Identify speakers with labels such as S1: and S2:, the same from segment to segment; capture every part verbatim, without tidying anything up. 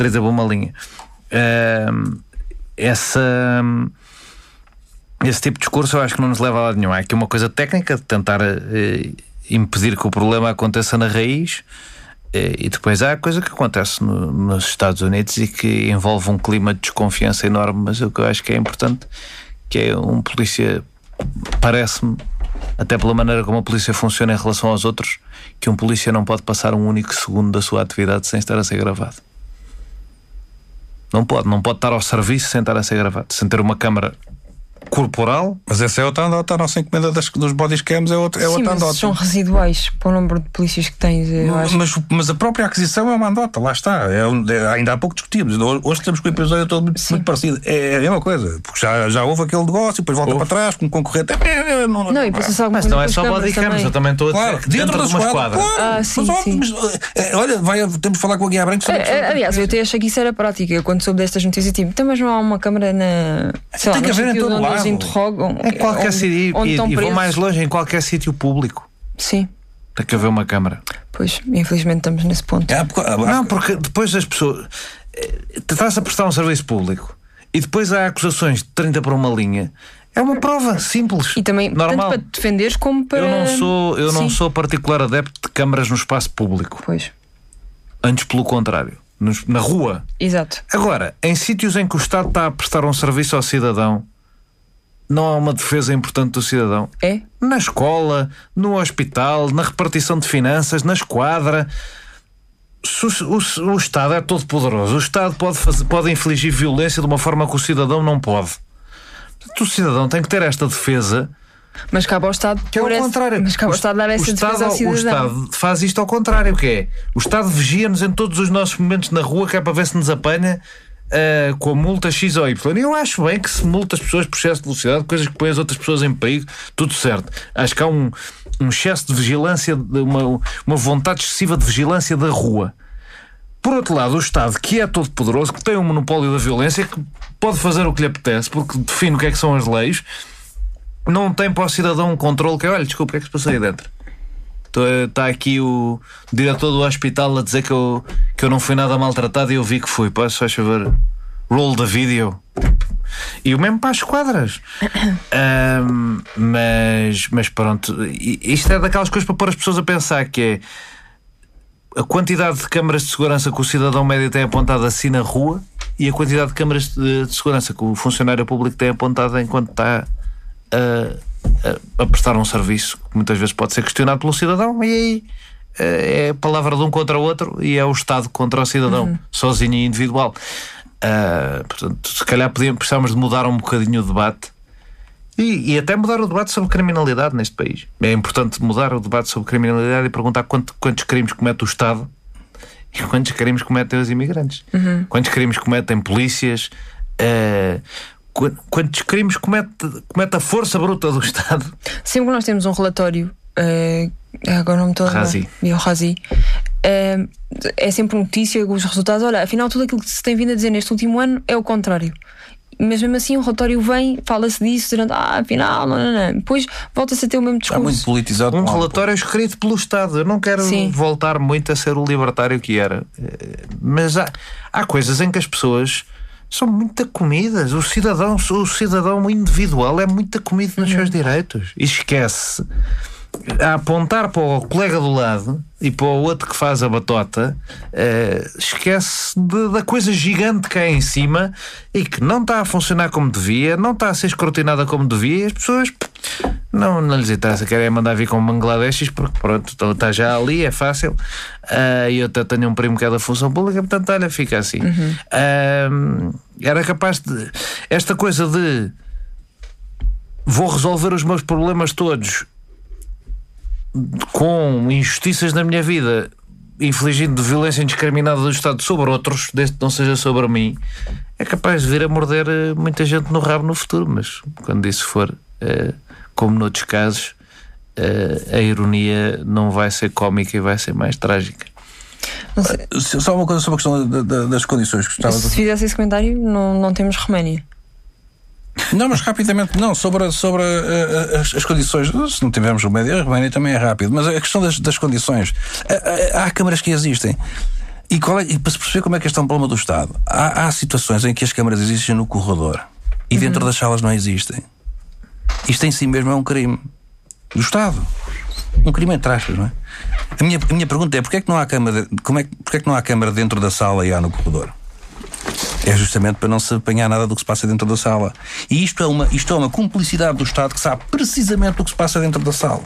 S1: três a uma linha. Uh, essa, esse tipo de discurso eu acho que não nos leva a lado nenhum. Há aqui uma coisa técnica de tentar uh, impedir que o problema aconteça na raiz, uh, e depois há a coisa que acontece no, nos Estados Unidos e que envolve um clima de desconfiança enorme. Mas o que eu acho que é importante, que é um polícia, parece-me, até pela maneira como a polícia funciona em relação aos outros, que um polícia não pode passar um único segundo da sua atividade sem estar a ser gravado. Não pode, não pode estar ao serviço sem estar a ser gravado, sem ter uma câmara corporal.
S2: Mas essa é outra andota, a nossa encomenda das, dos bodycams é outra, é
S3: Sim,
S2: outra
S3: mas
S2: andota.
S3: São residuais para o número de polícias que tens, eu acho.
S2: Mas, mas a própria aquisição é uma andota, lá está. É, é, ainda há pouco discutimos. Hoje estamos com o episódio todo muito, muito parecido. É a mesma coisa, porque já, já houve aquele negócio, depois volta Uf. para trás, com um concorrente. É, é, não, não,
S3: não, e passa
S1: mas não é só bodycams, eu também estou a
S2: claro,
S1: dentro, dentro de uma esquadra.
S3: Claro, ah, sim,
S2: mas,
S3: sim.
S2: Mas, olha, vai, temos de falar com a Guia Branco.
S3: É, aliás, eu até achei que isso era prática. Eu, quando soube destas notícias, tipo, então, mas não há uma câmara na. Sei
S2: Tem
S3: lá,
S2: que haver em todo
S3: onde
S2: lado.
S3: eles interrogam.
S1: Em qualquer
S3: onde,
S1: sítio,
S3: onde
S1: e,
S3: estão
S1: e vou
S3: presos.
S1: mais longe, em qualquer sítio público.
S3: Sim.
S1: Tem que haver uma câmara.
S3: Pois, infelizmente estamos nesse ponto.
S2: É, porque,
S1: não, porque depois as pessoas. Estás a prestar um serviço público e depois há acusações de trinta para uma linha. É uma prova simples.
S3: E também,
S1: normal.
S3: tanto para te defenderes como para.
S1: Eu não sou, eu não sou particular adepto de câmaras no espaço público.
S3: Pois.
S1: Antes, pelo contrário. Nos, na rua.
S3: Exato.
S1: Agora, em sítios em que o Estado está a prestar um serviço ao cidadão, não há uma defesa importante do cidadão?
S3: É?
S1: Na escola, no hospital, na repartição de finanças, na esquadra. O, o, o Estado é todo poderoso. O Estado pode, fazer, pode infligir violência de uma forma que o cidadão não pode. Portanto, o cidadão tem que ter esta defesa.
S3: Mas cabe ao Estado,
S1: que é o
S3: esse,
S1: contrário.
S3: Mas cabe ao Estado dar essa
S1: o
S3: defesa
S1: Estado,
S3: ao cidadão.
S1: O Estado faz isto ao contrário, que é o Estado vigia-nos em todos os nossos momentos na rua, que é para ver se nos apanha uh, com a multa X ou Y. E eu acho bem que se multa as pessoas por excesso de velocidade, coisas que põem as outras pessoas em perigo, tudo certo. Acho que há um, um excesso de vigilância, uma, uma vontade excessiva de vigilância da rua. Por outro lado, o Estado, que é todo poderoso, que tem um monopólio da violência, que pode fazer o que lhe apetece, porque define o que é que são as leis, não tem para o cidadão um controle que é, olha, desculpa, o que é que se passou aí dentro? Está aqui o diretor do hospital a dizer que eu, que eu não fui nada maltratado e eu vi que fui. Posso só chover roll da vídeo? E o mesmo para as esquadras. um, mas, mas pronto, isto é daquelas coisas para pôr as pessoas a pensar, que é a quantidade de câmaras de segurança que o cidadão médio tem apontado assim na rua e a quantidade de câmaras de, de segurança que o funcionário público tem apontado enquanto está A, a, a prestar um serviço que muitas vezes pode ser questionado pelo cidadão, e aí é a palavra de um contra o outro e é o Estado contra o cidadão, uhum. sozinho e individual. Uh, portanto, se calhar podíamos, precisávamos de mudar um bocadinho o debate e, e até mudar o debate sobre criminalidade neste país. É importante mudar o debate sobre criminalidade e perguntar quanto, quantos crimes comete o Estado e quantos crimes cometem os imigrantes, uhum. quantos crimes cometem polícias, uh, quantos crimes comete, comete a força bruta do Estado.
S3: Sempre que nós temos um relatório, uh, agora não me estou a lembrar,
S1: Razi.
S3: o Razi, uh, é sempre notícia com os resultados. Olha, afinal tudo aquilo que se tem vindo a dizer neste último ano é o contrário. Mas mesmo assim o relatório vem, fala-se disso durante, ah, afinal, não, não, não. Depois volta-se a ter o mesmo discurso.
S2: Está muito politizado.
S1: Um relatório escrito pelo Estado. Eu não quero Sim. voltar muito a ser o libertário que era, mas há, há coisas em que as pessoas são muito comidas. O cidadão, o cidadão individual é muito comido nos uhum. seus direitos. E esquece a apontar para o colega do lado e para o outro que faz a batota, uh, esquece de, da coisa gigante que é em cima e que não está a funcionar como devia, não está a ser escrutinada como devia, e as pessoas não, não lhes interessa, querem mandar vir com Bangladeshis porque pronto, está já ali, é fácil. Uh, e eu até tenho um primo que é da função pública, portanto, olha, fica assim. Uhum. Uh, era capaz de... Esta coisa de vou resolver os meus problemas todos com injustiças na minha vida, infligindo violência indiscriminada do Estado sobre outros, desde que não seja sobre mim, é capaz de vir a morder muita gente no rabo no futuro. Mas quando isso for, eh, como noutros casos, eh, a ironia não vai ser cómica e vai ser mais trágica.
S2: Só uma coisa sobre a questão da, da, das condições que estavas a...
S3: Se fizesse esse comentário, não, não temos Roménia.
S2: Não, mas rapidamente não, sobre, sobre uh, as, as condições. Se não tivermos remédio, a remédio também é rápido. Mas a questão das, das condições, uh, uh, há câmaras que existem E, qual é, e para se perceber como é que este é um problema do Estado, há, há situações em que as câmaras existem no corredor e dentro uhum. das salas não existem. Isto em si mesmo é um crime do Estado. Um crime entre aspas, não é? A minha, a minha pergunta é: porquê é que não há câmara, como é, porquê é que não há câmara dentro da sala e há no corredor? É justamente para não se apanhar nada do que se passa dentro da sala. E isto é uma, isto é uma cumplicidade do Estado que sabe precisamente o que se passa dentro da sala.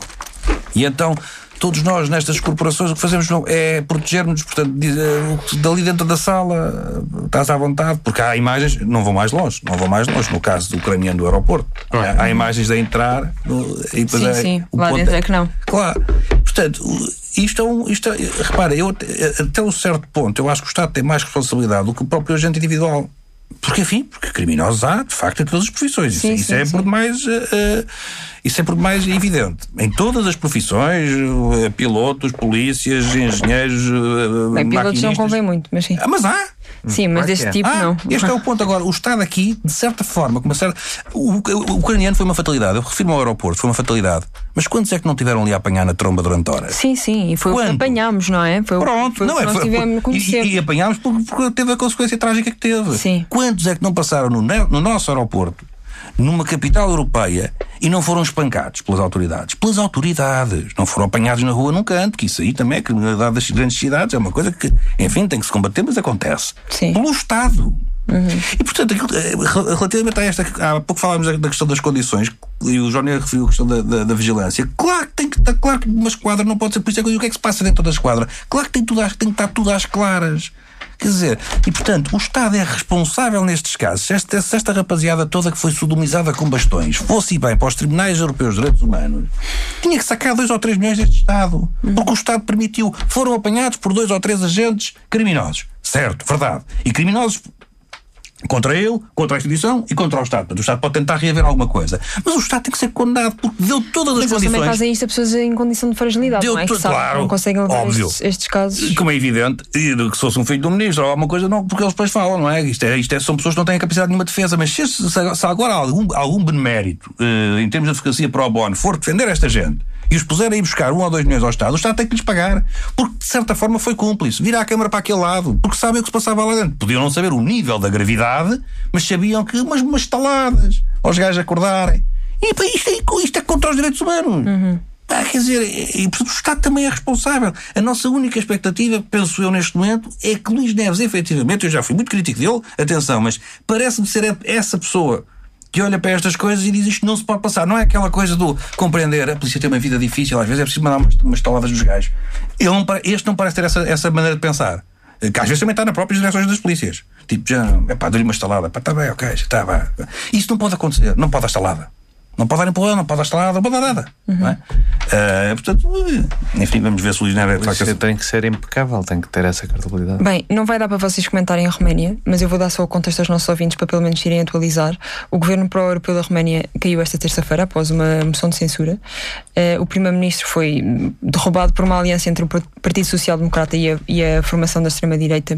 S2: E então, todos nós nestas corporações o que fazemos é proteger-nos, portanto, dali dentro da sala estás à vontade, porque há imagens, não vão mais longe, não vão mais longe, no caso do ucraniano do aeroporto. Há, há imagens a entrar no, e depois
S3: sim,
S2: é,
S3: sim, lá dentro é que não.
S2: Claro. Portanto, isto é um. Isto é, repara, eu até um certo ponto eu acho que o Estado tem mais responsabilidade do que o próprio agente individual. Porque, enfim, porque criminosos há, de facto, em todas as profissões.
S3: Sim,
S2: isso,
S3: sim,
S2: isso é
S3: sim.
S2: por demais, uh, isso é por demais evidente. Em todas as profissões, uh, pilotos, polícias, engenheiros, uh,
S3: Bem, pilotos
S2: maquinistas.
S3: não convém muito, mas sim.
S2: Ah, mas há.
S3: Sim, mas
S1: Claro
S3: deste
S1: que é.
S3: tipo
S2: Ah,
S3: não.
S2: este é o ponto agora. O Estado aqui, de certa forma, com uma certa... o, o, o ucraniano foi uma fatalidade. Eu refiro-me ao aeroporto, foi uma fatalidade. Mas quantos é que não tiveram ali a apanhar na tromba durante horas?
S3: Sim, sim, e foi o que
S2: Quanto?
S3: apanhámos, não é? Foi,
S2: Pronto,
S3: foi
S2: não
S3: o que
S2: é?
S3: nós
S2: Foi,
S3: tivemos
S2: foi,
S3: conhecer.
S2: e, e apanhámos porque, porque teve a consequência trágica que teve.
S3: Sim.
S2: Quantos é que não passaram no, no nosso aeroporto, numa capital europeia, e não foram espancados pelas autoridades? Pelas autoridades. Não foram apanhados na rua num canto, que isso aí também é criminalidade das grandes cidades, é uma coisa que, enfim, tem que se combater, mas acontece.
S3: Sim.
S2: Pelo Estado.
S3: Uhum.
S2: E, portanto, relativamente a esta... Há pouco falámos da questão das condições, e o João referiu a questão da, da, da vigilância. Claro que tem que estar... Claro que uma esquadra não pode ser... Por isso é que o que é que se passa dentro da esquadra? Claro que tem, tudo, tem que estar tudo às claras. Quer dizer, e portanto, o Estado é responsável nestes casos. Se esta, se esta rapaziada toda que foi sodomizada com bastões fosse bem para os tribunais europeus de direitos humanos, tinha que sacar dois ou três milhões deste Estado. Porque o Estado permitiu. Foram apanhados por dois ou três agentes criminosos. Certo, verdade. E criminosos contra ele, contra a instituição e contra o Estado. Portanto, o Estado pode tentar reaver alguma coisa. Mas o Estado tem que ser condenado porque deu todas as
S3: Mas eles
S2: condições.
S3: também fazem isto a pessoas em condição de fragilidade,
S2: Deu
S3: não é?
S2: tudo,
S3: Que sabem,
S2: claro,
S3: não conseguem levar
S2: óbvio.
S3: estes, estes casos.
S2: Como é evidente, e que se fosse um filho do ministro ou alguma coisa, não, porque eles depois falam, não é? Isto, é, isto é, são pessoas que não têm capacidade de nenhuma defesa, mas se, se, se agora há algum, algum benemérito eh, em termos de advocacia pro bono for defender esta gente e os puserem a ir buscar um ou dois milhões ao Estado, o Estado tem que lhes pagar, porque de certa forma foi cúmplice, virar a câmara para aquele lado, porque sabem o que se passava lá dentro. Podiam não saber o nível da gravidade, mas sabiam que umas, umas estaladas aos gajos acordarem. E pá, isto, é, isto é contra os direitos humanos.
S3: Uhum.
S2: Ah, quer dizer, e, e, o Estado também é responsável. A nossa única expectativa, penso eu neste momento, é que Luís Neves, efetivamente, eu já fui muito crítico dele, atenção, mas parece-me ser essa pessoa que olha para estas coisas e diz isto não se pode passar. Não é aquela coisa do compreender, a polícia tem uma vida difícil, às vezes é preciso mandar umas, umas taladas dos gajos. Ele não, este não parece ter essa, essa maneira de pensar. Que às vezes também está nas próprias direções das polícias. Tipo, já, epá, dou-lhe uma estalada, pá, está bem, ok, está bem. Isso não pode acontecer, não pode dar estalada. Não pode dar empurrão, não pode dar estalada, não pode dar nada. Uhum. Não é? Uh, portanto, enfim, vamos ver se o Luís Neves
S1: de facto tem que ser impecável, tem que ter essa credibilidade.
S3: Bem, não vai dar para vocês comentarem a Roménia, mas eu vou dar só o contexto aos nossos ouvintes para pelo menos irem atualizar. O governo pró-europeu da Roménia caiu esta terça-feira após uma moção de censura. Uh, o primeiro-ministro foi derrubado por uma aliança entre o Partido Social Democrata e a, e a formação da extrema-direita.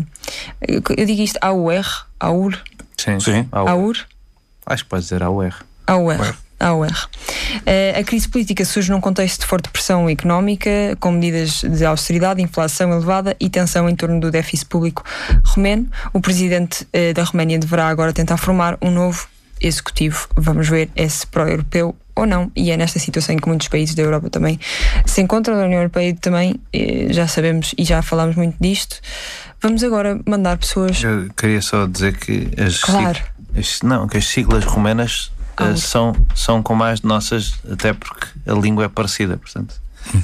S3: Eu digo isto A U R? A U R?
S1: Sim,
S2: sim.
S3: A U R?
S1: Acho que pode dizer A U R.
S3: A U R. A U R. Uh, a crise política surge num contexto de forte pressão económica, com medidas de austeridade, inflação elevada e tensão em torno do déficit público romeno. O presidente uh, da Roménia deverá agora tentar formar um novo executivo. Vamos ver se pró-europeu ou não. E é nesta situação em que muitos países da Europa também se encontram, da União Europeia também, uh, já sabemos e já falámos muito disto. Vamos agora mandar pessoas...
S1: Eu queria só dizer que as,
S3: claro.
S1: sig... as, não, que as siglas romenas Uh, são, são como as nossas, até porque a língua é parecida, portanto uh,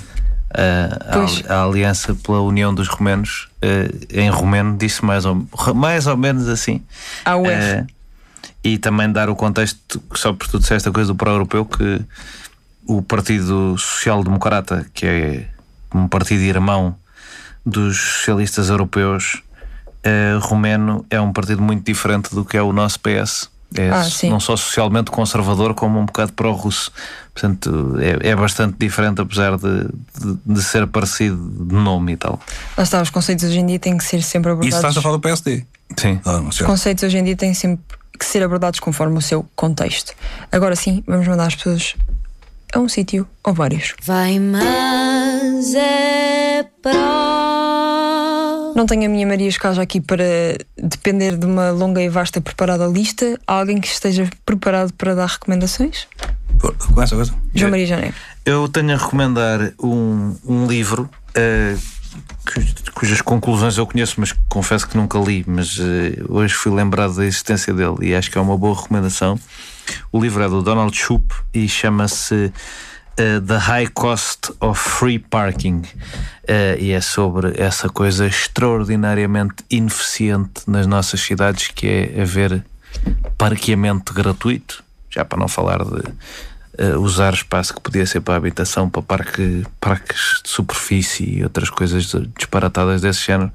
S1: a, a Aliança pela União dos Romenos uh, em romeno disse mais ou, mais ou menos assim.
S3: A U R.
S1: Uh, e também dar o contexto, só por tu disseste a coisa do pró-europeu, que o Partido Social Democrata, que é um partido irmão dos socialistas europeus, uh, romeno, é um partido muito diferente do que é o nosso P S. É
S3: ah,
S1: não só socialmente conservador, como um bocado pró-russo. Portanto, é, é bastante diferente, apesar de, de, de ser parecido de nome e tal.
S3: Lá está, os conceitos hoje em dia têm que ser sempre abordados.
S2: Isso estás a falar do P S D?
S1: Sim.
S2: Ah,
S3: os conceitos hoje em dia têm sempre que ser abordados conforme o seu contexto. Agora sim, vamos mandar as pessoas a um sítio ou vários.
S4: Vai, mas é pró
S3: Não tenho a minha Maria Escaja aqui para depender de uma longa e vasta preparada lista. Há alguém que esteja preparado para dar recomendações?
S2: Começa, começa.
S3: João Maria Janeiro.
S1: Eu tenho a recomendar um, um livro uh, cujas conclusões eu conheço, mas confesso que nunca li, mas uh, hoje fui lembrado da existência dele e acho que é uma boa recomendação. O livro é do Donald Shoup e chama-se uh, The High Cost of Free Parking, uh, e é sobre essa coisa extraordinariamente ineficiente nas nossas cidades, que é haver parqueamento gratuito, já para não falar de Uh, usar espaço que podia ser para a habitação, para parque, parques de superfície e outras coisas disparatadas desse género.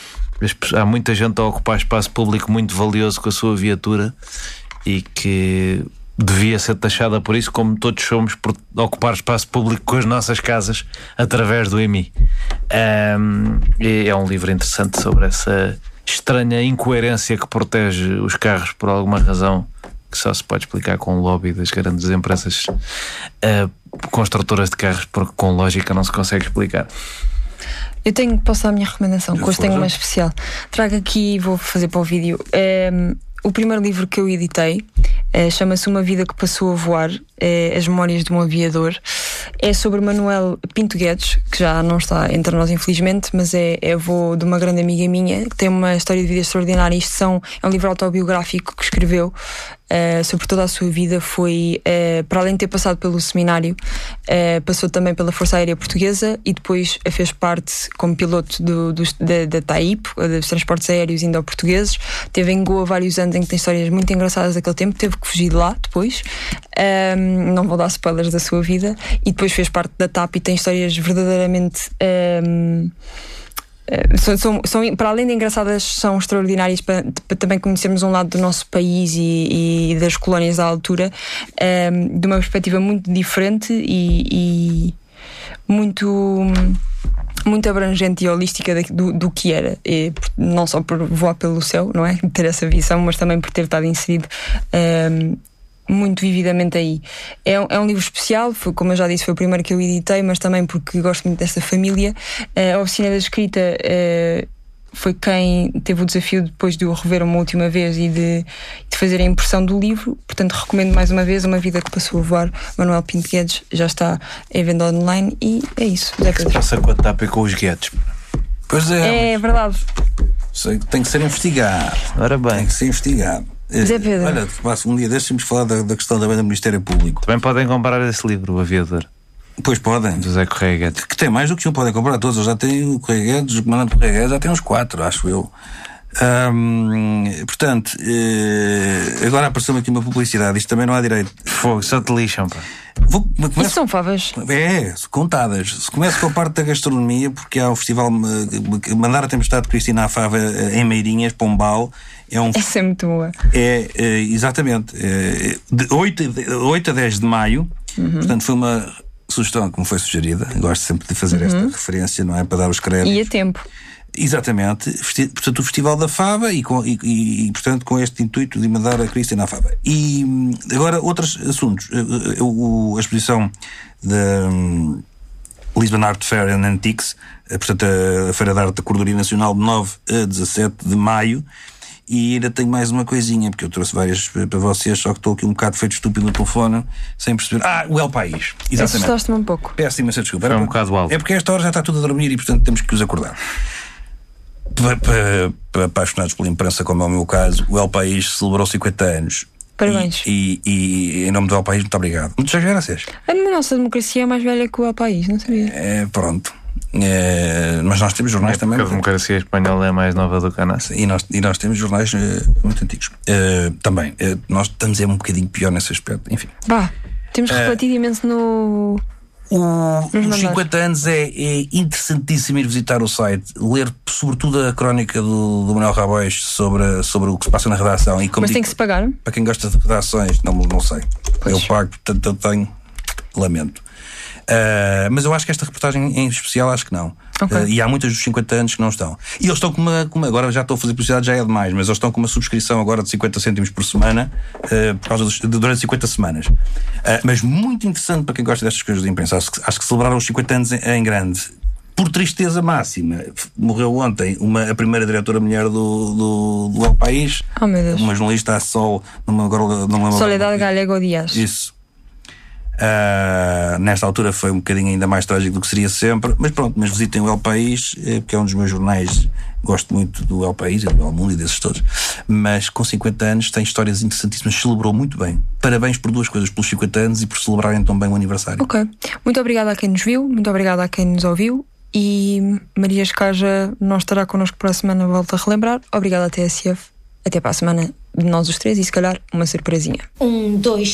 S1: Há muita gente a ocupar espaço público muito valioso com a sua viatura e que devia ser taxada por isso, como todos somos por ocupar espaço público com as nossas casas através do I M I. Um, é um livro interessante sobre essa estranha incoerência que protege os carros por alguma razão que só se pode explicar com o lobby das grandes empresas uh, construtoras de carros, porque com lógica não se consegue explicar.
S3: Eu tenho que passar a minha recomendação, que hoje tenho uma especial. Trago aqui, vou fazer para o vídeo, um, o primeiro livro que eu editei. Uh, chama-se Uma Vida que Passou a Voar, uh, As Memórias de um Aviador. É sobre Manuel Pinto Guedes, que já não está entre nós infelizmente, mas é, é avô de uma grande amiga minha, que tem uma história de vida extraordinária. Isto são, é um livro autobiográfico que escreveu uh, sobre toda a sua vida. Foi, uh, para além de ter passado pelo seminário, uh, passou também pela Força Aérea Portuguesa e depois fez parte como piloto do, do, da, da TAIP, dos transportes aéreos indo-portugueses. Teve em Goa vários anos em que tem histórias muito engraçadas daquele tempo. Teve que fugir de lá depois. Um, não vou dar spoilers da sua vida. E depois fez parte da TAP e tem histórias verdadeiramente um, uh, são, são, são, para além de engraçadas, são extraordinárias para, para também conhecermos um lado do nosso país e, e das colónias da altura, um, de uma perspectiva muito diferente e, e muito muito abrangente e holística do, do que era, e não só por voar pelo céu, não é? Ter essa visão, mas também por ter estado inserido um, muito vividamente aí. É um, é um livro especial, foi, como eu já disse, foi o primeiro que eu editei, mas também porque gosto muito desta família. Uh, a Oficina da Escrita uh, foi quem teve o desafio depois de o rever uma última vez e de, de fazer a impressão do livro. Portanto, recomendo mais uma vez Uma Vida que Passou a Voar, Manuel Pinto Guedes. Já está em venda online e é isso.
S1: O que é que se passa com a T A P e com os Guedes?
S2: Pois é.
S3: É verdade.
S2: Sei que tem que ser investigado.
S1: Ora bem.
S2: Tem que ser investigado.
S3: Zé Pedro.
S2: Olha, um dia destes temos que falar da, da questão também do Ministério Público.
S1: Também podem comprar esse livro, O Aviador.
S2: Pois podem.
S1: José Correia Guedes.
S2: Que tem mais do que um, podem comprar todos. Eu já tenho o Correia Guedes, o comandante Correia Guedes, já tem uns quatro, acho eu. Hum, portanto, eh, agora apareceu-me aqui uma publicidade. Isto também não há direito.
S1: Fogo, só te lixam, pá.
S2: Vou, começo,
S3: Isso são favas.
S2: É, contadas. Se começa com a parte da gastronomia, porque há o festival Mandar a Tempestade de Cristina à Fava em Meirinhas, Pombal. É um.
S3: Essa é muito boa.
S2: É, é exatamente. É, de oito a dez de maio. Uhum. Portanto, foi uma sugestão que me foi sugerida. Gosto sempre de fazer uhum. esta referência, não é? Para dar os créditos.
S3: E a tempo. Exatamente.
S2: Portanto, o Festival da Fava e, com, e, e, portanto, com este intuito de mandar a Cristina à Fava. E agora, outros assuntos. A exposição da um, Lisbon Art Fair and Antiques, portanto, a Feira de Arte da Cordoria Nacional, de nove a dezassete de maio. E ainda tenho mais uma coisinha, porque eu trouxe várias para vocês, só que estou aqui um bocado feito estúpido no telefone, sem perceber. Ah, o El País. Exatamente.
S3: Assustaste-me um pouco.
S2: Peço imensa desculpa.
S1: Foi um bocado alto.
S2: É porque a esta hora já está tudo a dormir e, portanto, temos que os acordar. Para, para, para apaixonados pela imprensa, como é o meu caso, o El País celebrou cinquenta anos.
S3: Parabéns.
S2: E, e, e em nome do El País, muito obrigado. Muitas graças.
S3: A nossa democracia é mais velha que o El País, não sabia?
S2: É, pronto. É, mas nós temos jornais
S1: é
S2: também.
S1: A democracia espanhola é mais nova do que a nossa.
S2: E nós, e nós temos jornais uh, muito antigos. Uh, também. Uh, nós estamos é um bocadinho pior nesse aspecto. Enfim.
S3: Bah, temos refletido uh, imenso no.
S2: O, os cinquenta anos é, é interessantíssimo ir visitar o site, ler sobretudo a crónica do, do Manuel Rabais sobre, sobre o que se passa na redação. E como
S3: mas
S2: digo,
S3: tem que se pagar?
S2: Para quem gosta de redações, não, não sei.
S3: Pois.
S2: Eu pago, portanto eu tenho. Lamento. Uh, mas eu acho que esta reportagem em especial acho que não.
S3: Okay.
S2: Uh, e há muitas dos cinquenta anos que não estão. E eles estão com uma, com uma agora já estou a fazer publicidade, já é demais, mas eles estão com uma subscrição agora de cinquenta cêntimos por semana, uh, por causa dos, de, durante cinquenta semanas. Uh, mas muito interessante para quem gosta destas coisas de imprensa. Acho que, acho que celebraram os cinquenta anos em, em grande. Por tristeza máxima, morreu ontem uma, a primeira diretora mulher do, do, do El País,
S3: oh, meu Deus.
S2: uma jornalista a Sol, numa, numa,
S3: Soledad Galego Dias.
S2: Isso. Uh, nesta altura foi um bocadinho ainda mais trágico do que seria sempre, mas pronto, mas visitem o El País, porque é um dos meus jornais. Gosto muito do El País e do El Mundo e desses todos, mas com cinquenta anos tem histórias interessantíssimas, celebrou muito bem. Parabéns por duas coisas, pelos cinquenta anos e por celebrarem tão bem o aniversário.
S3: Ok, muito obrigada a quem nos viu, muito obrigada a quem nos ouviu, e Maria Escaja não estará connosco para a semana, volta a relembrar. Obrigada à T S F, até para a semana de nós os três, e se calhar uma surpresinha.
S4: Um, dois,